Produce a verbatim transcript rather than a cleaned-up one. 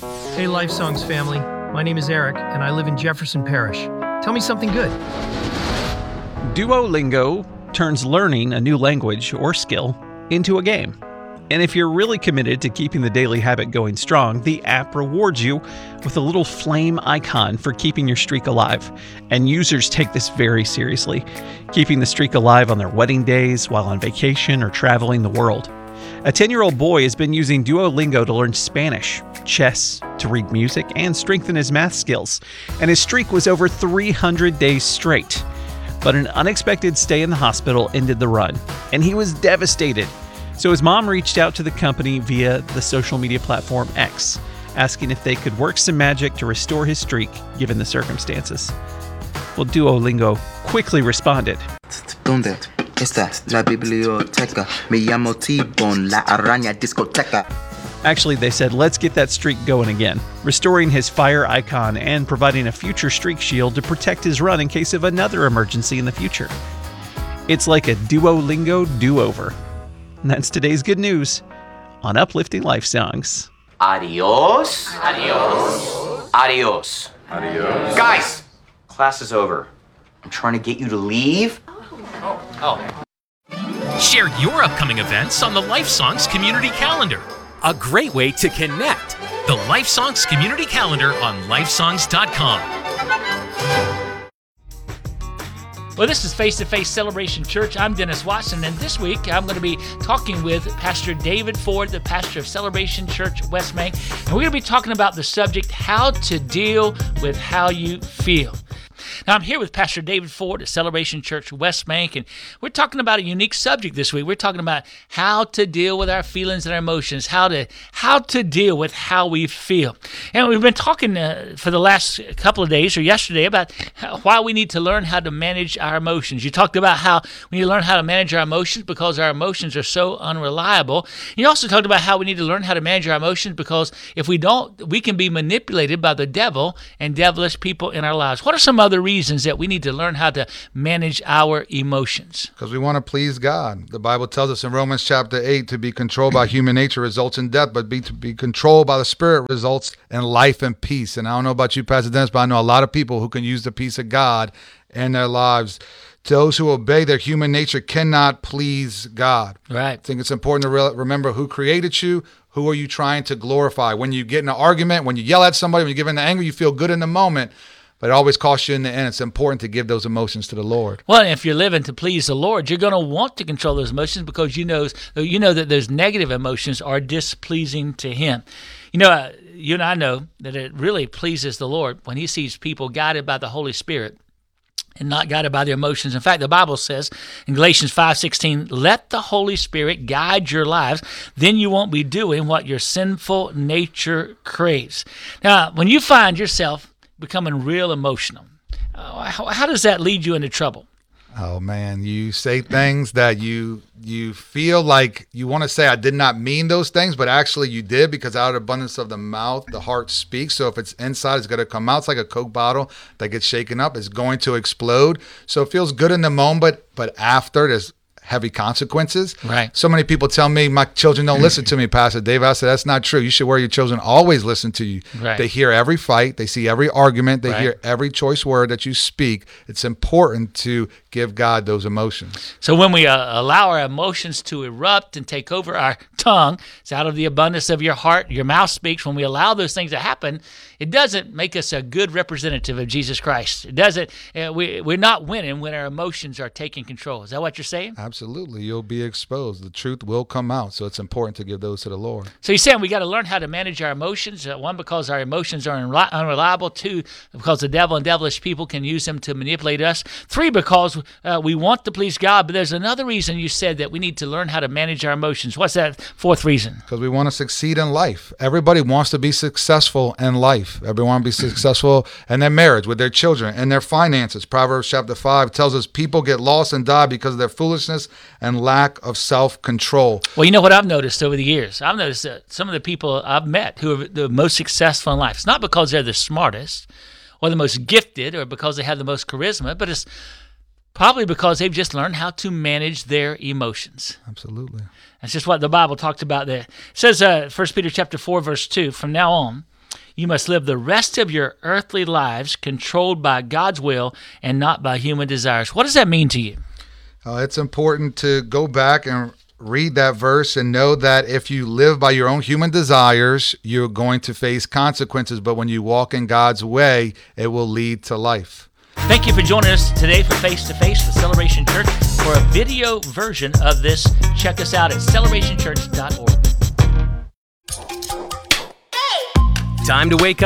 Hey, Life Songs family. My name is Eric, and I live in Jefferson Parish. Tell me something good. Duolingo turns learning a new language or skill into a game. And if you're really committed to keeping the daily habit going strong, the app rewards you with a little flame icon for keeping your streak alive. And users take this very seriously, keeping the streak alive on their wedding days, while on vacation, or traveling the world. A ten-year-old boy has been using Duolingo to learn Spanish, chess, to read music, and strengthen his math skills. And his streak was over three hundred days straight. But an unexpected stay in the hospital ended the run, and he was devastated. So his mom reached out to the company via the social media platform X, asking if they could work some magic to restore his streak, given the circumstances. Well, Duolingo quickly responded. ¿Dónde está la biblioteca? Me llamo T-Bone, la araña discoteca. Actually, they said, let's get that streak going again, restoring his fire icon and providing a future streak shield to protect his run in case of another emergency in the future. It's like a Duolingo do-over. And that's today's good news on Uplifting Life Songs. Adios. Adios. Adios. Adios. Guys, class is over. I'm trying to get you to leave. Oh. Oh. Share your upcoming events on the Life Songs Community Calendar. A great way to connect. The Life Songs Community Calendar on life songs dot com. Well, this is Face to Face Celebration Church. I'm Dennis Watson, and this week I'm going to be talking with Pastor David Ford, the pastor of Celebration Church Westbank, and we're going to be talking about the subject, how to deal with how you feel. Now, I'm here with Pastor David Ford at Celebration Church Westbank, and we're talking about a unique subject this week. We're talking about how to deal with our feelings and our emotions, how to how to deal with how we feel. And we've been talking uh, for the last couple of days, or yesterday, about how, why we need to learn how to manage our emotions. You talked about how we need to learn how to manage our emotions because our emotions are so unreliable. You also talked about how we need to learn how to manage our emotions because if we don't, we can be manipulated by the devil and devilish people in our lives. What are some other reasons that we need to learn how to manage our emotions? Because we want to please God. The Bible tells us in Romans chapter eight, to be controlled by human nature results in death, but be to be controlled by the Spirit results in life and peace. And I don't know about you, Pastor Dennis, but I know a lot of people who can use the peace of God in their lives. Those who obey their human nature cannot please God. Right. I think it's important to re- remember who created you. Who are you trying to glorify? When you get in an argument, when you yell at somebody, when you give in to anger, you feel good in the moment. But it always costs you in the end. It's important to give those emotions to the Lord. Well, if you're living to please the Lord, you're going to want to control those emotions because you know you know that those negative emotions are displeasing to Him. You know, uh, you and I know that it really pleases the Lord when He sees people guided by the Holy Spirit and not guided by their emotions. In fact, the Bible says in Galatians five sixteen, let the Holy Spirit guide your lives, then you won't be doing what your sinful nature craves. Now, when you find yourself becoming real emotional, uh, how, how does that lead you into trouble? Oh man, you say things that you you feel like you want to say, I did not mean those things, but actually you did, because out of the abundance of the mouth, the heart speaks. So if it's inside, it's going to come out. It's like a Coke bottle that gets shaken up. It's going to explode. So it feels good in the moment, but after, there's heavy consequences. Right. So many people tell me my children don't listen to me, Pastor Dave. I said, that's not true. You should worry your children always listen to you. Right. They hear every fight. They see every argument. They Right. hear every choice word that you speak. It's important to give God those emotions. So when we uh, allow our emotions to erupt and take over our tongue, it's out of the abundance of your heart, your mouth speaks. When we allow those things to happen, it doesn't make us a good representative of Jesus Christ. It doesn't. Uh, we, we're not winning when our emotions are taking control. Is that what you're saying? Absolutely. You'll be exposed. The truth will come out. So it's important to give those to the Lord. So you're saying we got to learn how to manage our emotions. Uh, one, because our emotions are unreli- unreliable. Two, because the devil and devilish people can use them to manipulate us. Three, because uh, we want to please God. But there's another reason you said that we need to learn how to manage our emotions. What's that fourth reason? Because we want to succeed in life. Everybody wants to be successful in life. Everyone wants to be successful in their marriage, with their children, and their finances. Proverbs chapter five tells us people get lost and die because of their foolishness and lack of self-control. Well, you know what I've noticed over the years? I've noticed that some of the people I've met who are the most successful in life, it's not because they're the smartest or the most gifted or because they have the most charisma, but it's probably because they've just learned how to manage their emotions. Absolutely. That's just what the Bible talked about there. It says, uh, First Peter chapter four, verse two, from now on, You must live the rest of your earthly lives controlled by God's will and not by human desires. What does that mean to you? Uh, it's important to go back and read that verse and know that if you live by your own human desires, you're going to face consequences. But when you walk in God's way, it will lead to life. Thank you for joining us today for Face to Face with Celebration Church. For a video version of this, check us out at celebration church dot org. Time to wake up.